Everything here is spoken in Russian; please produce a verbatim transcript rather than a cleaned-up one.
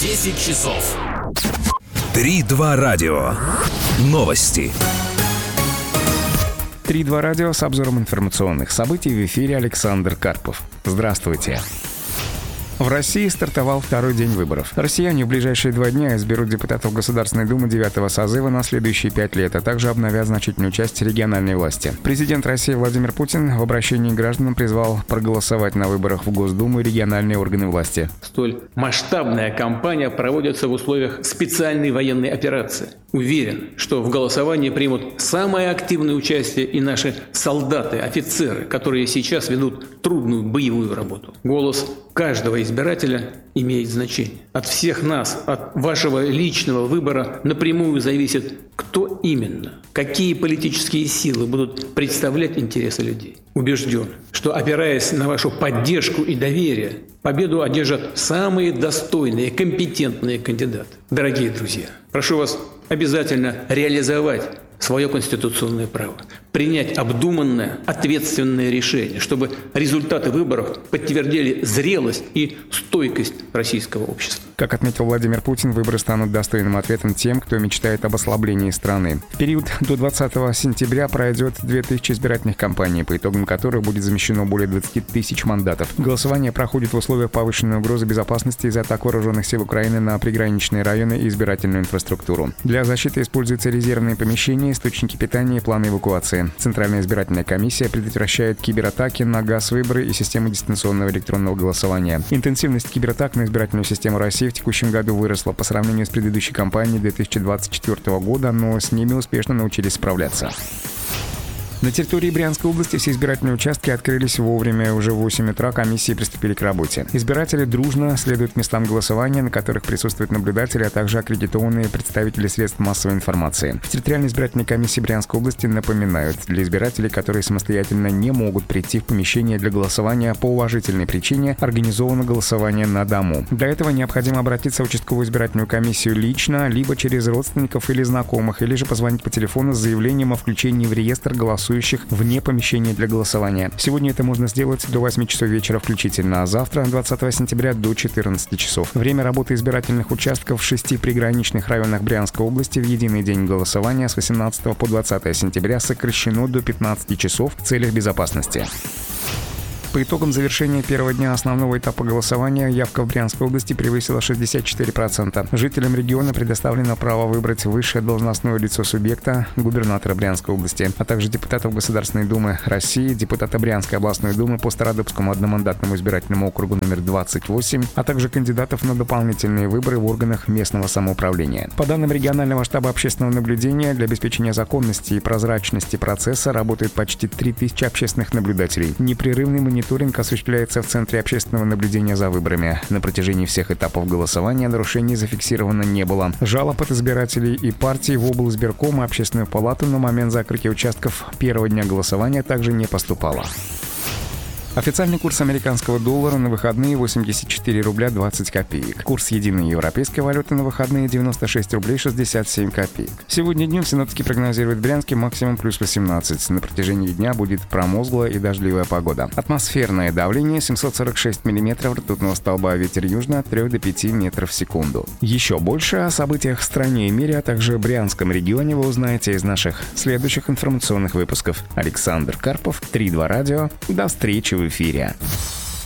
десять часов. Три-два радио. Новости. Три-два радио с обзором информационных событий. В эфире Александр Карпов. Здравствуйте. В России стартовал второй день выборов. Россияне в ближайшие два дня изберут депутатов Государственной Думы девятого созыва на следующие пять лет, а также обновят значительную часть региональной власти. Президент России Владимир Путин в обращении к гражданам призвал проголосовать на выборах в Госдуму и региональные органы власти. Столь масштабная кампания проводится в условиях специальной военной операции. Уверен, что в голосовании примут самое активное участие и наши солдаты, офицеры, которые сейчас ведут трудную боевую работу. Голос каждого избирателя имеет значение. От всех нас, от вашего личного выбора напрямую зависит, кто именно, какие политические силы будут представлять интересы людей. Убежден, что, опираясь на вашу поддержку и доверие, победу одержат самые достойные, компетентные кандидаты. Дорогие друзья, прошу вас обязательно реализовать свое конституционное право, принять обдуманное, ответственное решение, чтобы результаты выборов подтвердили зрелость и стойкость российского общества. Как отметил Владимир Путин, выборы станут достойным ответом тем, кто мечтает об ослаблении страны. В период до двадцатого сентября пройдет две тысячи избирательных кампаний, по итогам которых будет замещено более двадцать тысяч мандатов. Голосование проходит в условиях повышенной угрозы безопасности из-за атак вооруженных сил Украины на приграничные районы и избирательную инфраструктуру. Для защиты используются резервные помещения, источники питания и планы эвакуации. Центральная избирательная комиссия предотвращает кибератаки на газ-выборы и систему дистанционного электронного голосования. Интенсивность кибератак на избирательную систему России в текущем году выросла по сравнению с предыдущей кампанией две тысячи двадцать четвёртого года, но с ними успешно научились справляться. На территории Брянской области все избирательные участки открылись вовремя. Уже в восемь утра комиссии приступили к работе. Избиратели дружно следуют местам голосования, на которых присутствуют наблюдатели, а также аккредитованные представители средств массовой информации. В территориальной избирательной комиссии Брянской области напоминают, для избирателей, которые самостоятельно не могут прийти в помещение для голосования по уважительной причине, организовано голосование на дому. Для этого необходимо обратиться в участковую избирательную комиссию лично, либо через родственников или знакомых, или же позвонить по телефону с заявлением о включении в реестр голосующих вне помещения для голосования. Сегодня это можно сделать до восьми часов вечера включительно, а завтра, двадцатого сентября, до четырнадцати часов. Время работы избирательных участков в шести приграничных районах Брянской области в единый день голосования с восемнадцатого по двадцатое сентября сокращено до пятнадцати часов в целях безопасности. По итогам завершения первого дня основного этапа голосования явка в Брянской области превысила шестьдесят четыре процента. Жителям региона предоставлено право выбрать высшее должностное лицо субъекта, губернатора Брянской области, а также депутатов Государственной Думы России, депутата Брянской областной думы по Стародубскому одномандатному избирательному округу номер двадцать восемь, а также кандидатов на дополнительные выборы в органах местного самоуправления. По данным регионального штаба общественного наблюдения, для обеспечения законности и прозрачности процесса работает почти три тысячи общественных наблюдателей. Непрерывный мониторинг Мониторинг осуществляется в Центре общественного наблюдения за выборами. На протяжении всех этапов голосования нарушений зафиксировано не было. Жалоб от избирателей и партий в облсбирком и общественную палату на момент закрытия участков первого дня голосования также не поступало. Официальный курс американского доллара на выходные восемьдесят четыре рубля двадцать копеек. Курс единой европейской валюты на выходные девяносто шесть рублей шестьдесят семь копеек. Сегодня днем синоптики прогнозируют в Брянске максимум плюс восемнадцать. На протяжении дня будет промозглая и дождливая погода. Атмосферное давление семьсот сорок шесть миллиметров ртутного столба, ветер южный от трёх до пяти метров в секунду. Еще больше о событиях в стране и мире, а также Брянском регионе вы узнаете из наших следующих информационных выпусков. Александр Карпов, Три-два радио. До встречи в эфире.